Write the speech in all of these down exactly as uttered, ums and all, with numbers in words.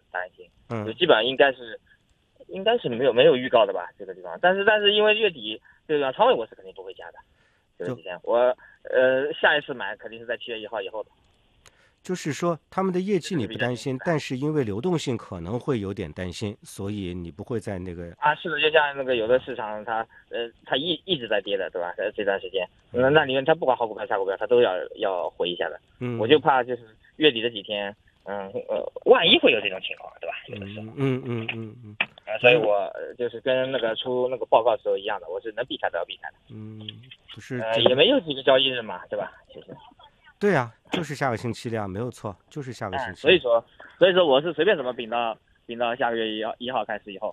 担心， 嗯， 就基本上应该是应该是没有没有预告的吧这个地方，但是但是因为月底这个仓位我是肯定不会加的，这个期间我呃下一次买肯定是在七月一号以后的。 就是说他们的业绩你不担心，但是因为流动性可能会有点担心，所以你不会在那个啊，是的，就像那个有的市场它呃它一一直在跌的，对吧？呃这段时间，那那里面它不管好股票差股票，它都要要回一下的。 嗯， 我就怕就是月底这几天，嗯呃，万一会有这种情况，对吧？有的时候， 嗯嗯嗯嗯啊，所以我就是跟那个出那个报告时候一样的，我是能避开都要避开的。 嗯，不是， 呃，也没有几个交易日嘛，对吧？其实。 对啊，就是下个星期的呀，没有错，就是下个星期。 所以说，所以说我是随便怎么顶到顶到下个月一号一号开始以后。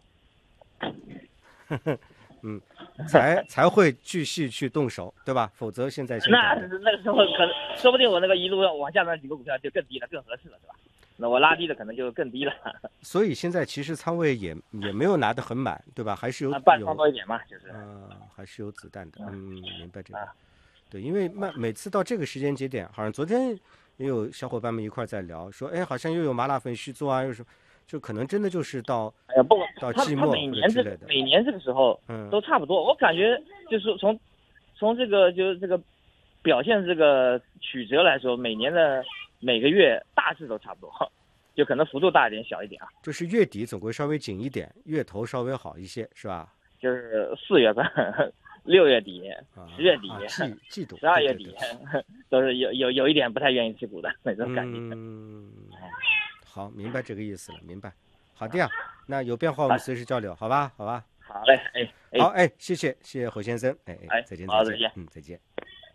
嗯，才才会继续去动手，对吧？否则现在那那个时候可能说不定我那个一路往下那几个股票就更低了，更合适了，对吧？那我拉低的可能就更低了。 所以现在其实仓位也也没有拿得很满，对吧？还是有半仓多一点嘛，就是。 嗯、呃，还是有子弹的。嗯，明白这个。对，因为每每次到这个时间节点，好像昨天也有小伙伴们一块在聊，说，哎，好像又有麻辣粉续做啊，又是，就可能真的就是到， 哎呀，不， 到季末每年这个每年这个时候，嗯，都差不多。我感觉就是从从这个就是这个表现这个曲折来说，每年的每个月大致都差不多，就可能幅度大一点，小一点啊。 就是月底总归稍微紧一点，月头稍微好一些，是吧？ 就是四月份。六月底、十月底、 季季度、 十二月底，都是有有有一点不太愿意持股的那种感觉。 嗯，好，明白这个意思了，明白。好的呀，那有变化我们随时交流，好吧？好吧。 好嘞，哎，哎好，哎，谢谢，谢谢侯先生，哎哎，再见， 再见，嗯，再见。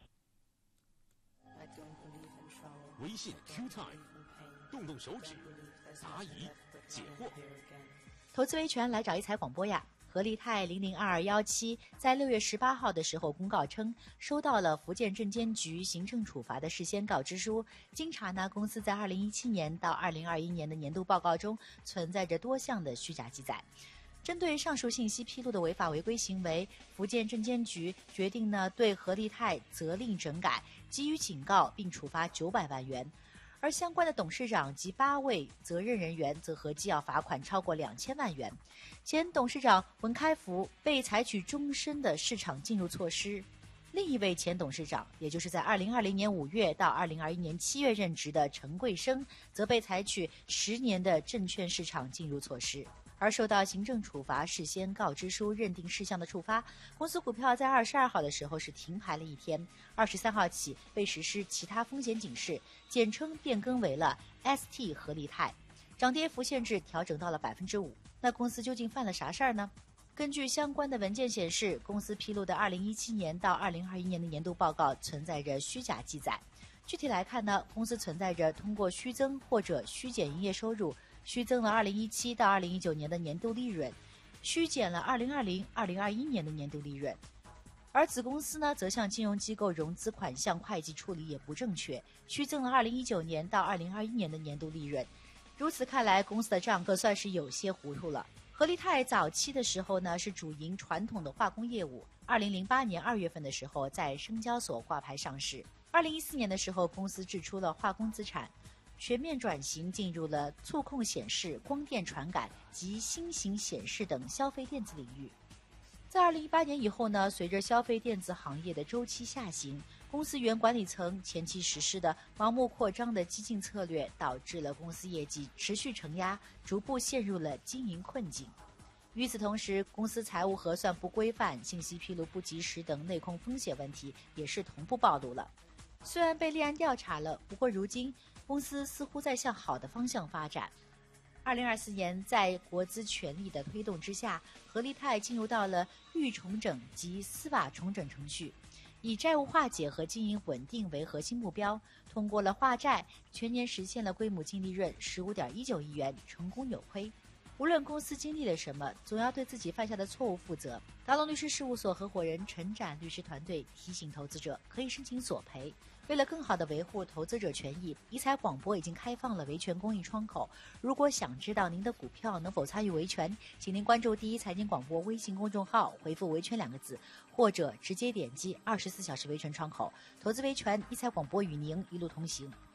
微信 Q Time， 动动手指，答疑解惑。 投资维权来找一财广播呀。合力泰零零二二一七在六月十八号的时候公告称，收到了福建证监局行政处罚的事先告知书。经查呢，公司在二零一七年到二零二一年的年度报告中存在着多项的虚假记载。针对上述信息披露的违法违规行为，福建证监局决定呢对合力泰责令整改，给予警告并处罚九百万元。而相关的董事长及八位责任人员则合计要罚款超过两千万元。前董事长文开福被采取终身的市场进入措施，另一位前董事长，也就是在二零二零年五月到二零二一年七月任职的陈贵生，则被采取十年的证券市场进入措施。而受到行政处罚事先告知书认定事项的触发，公司股票在二十二号的时候是停牌了一天，二十三号起被实施其他风险警示，简称变更为了 S T 合力泰，涨跌幅限制调整到了百分之五。那公司究竟犯了啥事儿呢？根据相关的文件显示，公司披露的二零一七年到二零二一年的年度报告存在着虚假记载。具体来看呢，公司存在着通过虚增或者虚减营业收入，虚增了二零一七到二零一九年的年度利润，虚减了二零二零、二零二一年的年度利润。而子公司呢，则向金融机构融资款项会计处理也不正确，虚增了二零一九年到二零二一年的年度利润。如此看来，公司的账可算是有些糊涂了。合力泰早期的时候呢，是主营传统的化工业务。二零零八年二月份的时候，在深交所挂牌上市。二零一四年的时候，公司制出了化工资产，全面转型进入了触控显示、光电传感及新型显示等消费电子领域。在二零一八年以后呢，随着消费电子行业的周期下行，公司原管理层前期实施的盲目扩张的激进策略，导致了公司业绩持续承压，逐步陷入了经营困境。与此同时，公司财务核算不规范、信息披露不及时等内控风险问题也是同步暴露了。虽然被立案调查了，不过如今公司似乎在向好的方向发展。二零二四年，在国资全力的推动之下，合力泰进入到了预重整及司法重整程序，以债务化解和经营稳定为核心目标，通过了化债，全年实现了规模净利润十五点一九亿元，成功扭亏。无论公司经历了什么，总要对自己犯下的错误负责。达龙律师事务所合伙人陈展律师团队提醒投资者可以申请索赔。为了更好地维护投资者权益，理财广播已经开放了维权公益窗口。如果想知道您的股票能否参与维权，请您关注第一财经广播微信公众号，回复维权两个字，或者直接点击二十四小时维权窗口。投资维权，理财广播与您一路同行。